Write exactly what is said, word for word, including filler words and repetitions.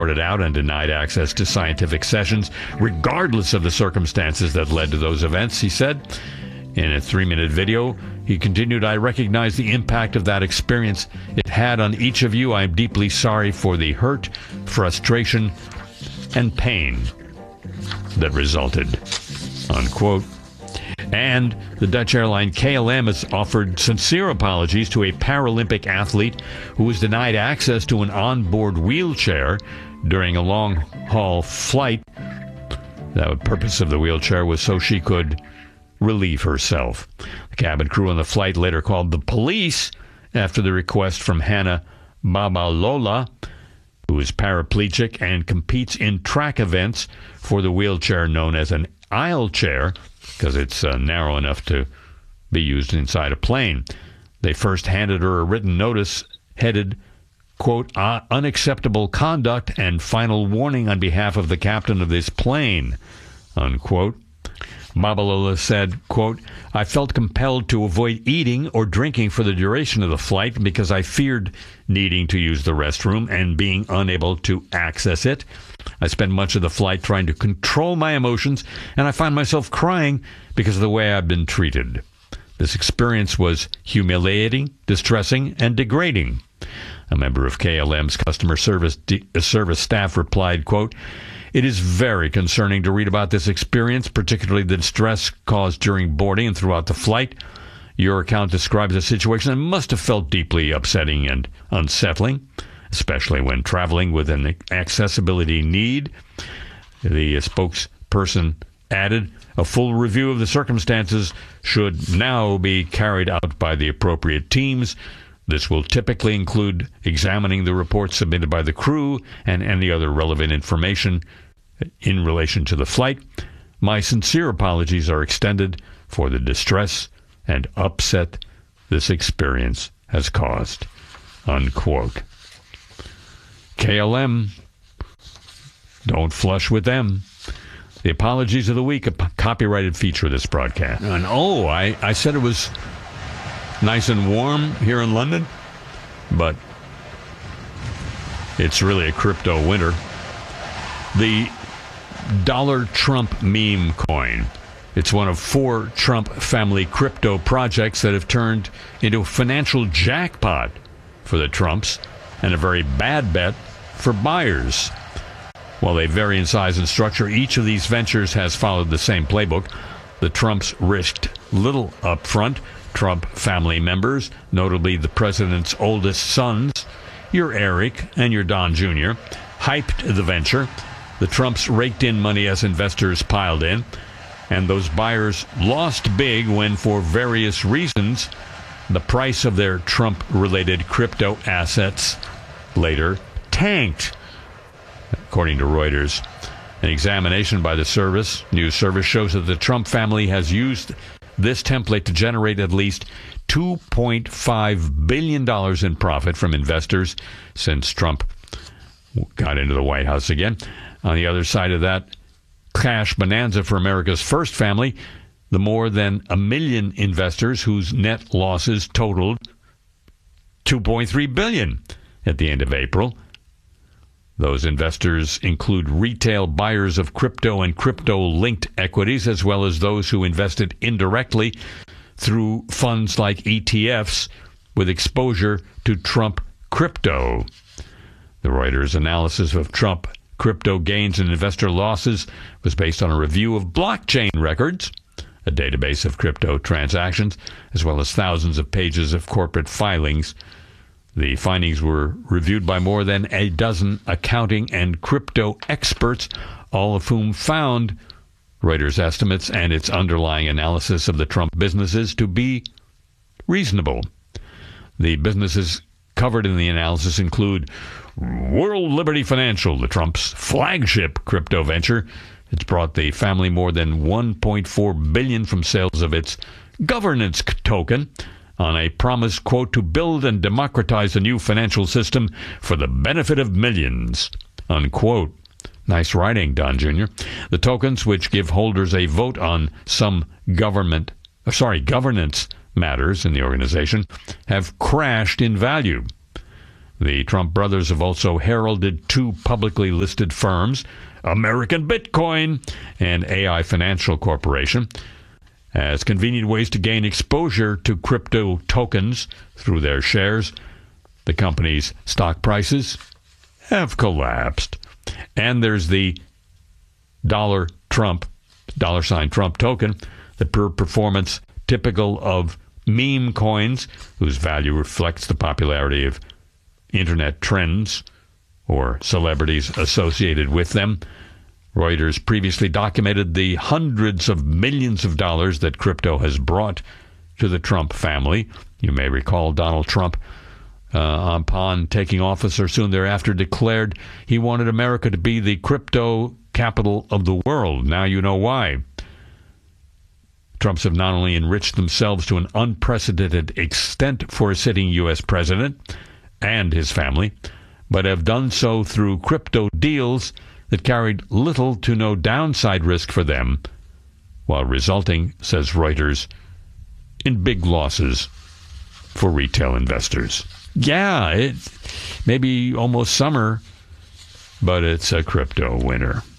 escorted out and denied access to scientific sessions, regardless of the circumstances that led to those events, he said. In a three-minute video, he continued, "I recognize the impact of that experience it had on each of you. I am deeply sorry for the hurt, frustration, and pain that resulted," unquote. And the Dutch airline K L M has offered sincere apologies to a Paralympic athlete who was denied access to an onboard wheelchair during a long-haul flight. The purpose of the wheelchair was so she could relieve herself. The cabin crew on the flight later called the police after the request from Hannah Babalola, who is paraplegic and competes in track events for the wheelchair known as an aisle chair, because it's uh, narrow enough to be used inside a plane. They first handed her a written notice headed, quote, uh, "unacceptable conduct and final warning on behalf of the captain of this plane," unquote. Babalola said, quote, "I felt compelled to avoid eating or drinking for the duration of the flight because I feared needing to use the restroom and being unable to access it. I spent much of the flight trying to control my emotions, and I find myself crying because of the way I've been treated. This experience was humiliating, distressing, and degrading." A member of K L M's customer service de- service staff replied, quote, "It is very concerning to read about this experience, particularly the distress caused during boarding and throughout the flight. Your account describes a situation that must have felt deeply upsetting and unsettling, especially when traveling with an accessibility need." The spokesperson added, "A full review of the circumstances should now be carried out by the appropriate teams. This will typically include examining the reports submitted by the crew and any other relevant information in relation to the flight. My sincere apologies are extended for the distress and upset this experience has caused," unquote. K L M, don't flush with them. The apologies of the week, a p- copyrighted feature of this broadcast. And oh, I, I said it was nice and warm here in London, but it's really a crypto winter. The Dollar Trump meme coin. It's one of four Trump family crypto projects that have turned into a financial jackpot for the Trumps and a very bad bet for buyers. While they vary in size and structure, each of these ventures has followed the same playbook. The Trumps risked little up front. Trump family members, notably the president's oldest sons, your Eric and your Don Junior, hyped the venture. The Trumps raked in money as investors piled in, and those buyers lost big when, for various reasons, the price of their Trump-related crypto assets later tanked. According to Reuters, an examination by the service, news service shows that the Trump family has used this template to generate at least two point five billion dollars in profit from investors since Trump got into the White House again. On the other side of that cash bonanza for America's first family, the more than a million investors whose net losses totaled two point three billion dollars at the end of April. Those investors include retail buyers of crypto and crypto-linked equities, as well as those who invested indirectly through funds like E T Fs with exposure to Trump crypto. The Reuters analysis of Trump crypto gains and investor losses was based on a review of blockchain records, a database of crypto transactions, as well as thousands of pages of corporate filings. The findings were reviewed by more than a dozen accounting and crypto experts, all of whom found Reuters' estimates and its underlying analysis of the Trump businesses to be reasonable. The businesses covered in the analysis include World Liberty Financial, the Trump's flagship crypto venture. It's brought the family more than one point four billion dollars from sales of its governance token on a promise, quote, to build and democratize a new financial system for the benefit of millions, unquote. Nice writing, Don Junior The tokens, which give holders a vote on some government, sorry, governance matters in the organization, have crashed in value. The Trump brothers have also heralded two publicly listed firms, American Bitcoin and A I Financial Corporation, as convenient ways to gain exposure to crypto tokens through their shares. The company's stock prices have collapsed. And there's the dollar Trump, dollar sign Trump token, the per performance typical of meme coins, whose value reflects the popularity of internet trends or celebrities associated with them. Reuters previously documented the hundreds of millions of dollars that crypto has brought to the Trump family. You may recall Donald Trump, uh, upon taking office or soon thereafter, declared he wanted America to be the crypto capital of the world. Now you know why. Trumps have not only enriched themselves to an unprecedented extent for a sitting U S president and his family, but have done so through crypto deals that carried little to no downside risk for them, while resulting, says Reuters, in big losses for retail investors. Yeah, it may be almost summer, but it's a crypto winter.